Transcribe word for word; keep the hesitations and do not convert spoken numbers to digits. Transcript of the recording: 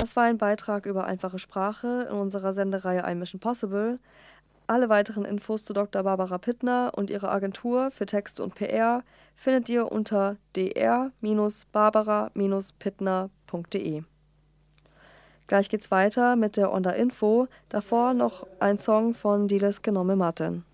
Das war ein Beitrag über einfache Sprache in unserer Sendereihe iMission Possible. Alle weiteren Infos zu Doktor Barbara Pittner und ihrer Agentur für Texte und P R findet ihr unter d r barbara pittner punkt d e. Gleich geht's weiter mit der Onda Info, davor noch ein Song von Diles Genome Maten.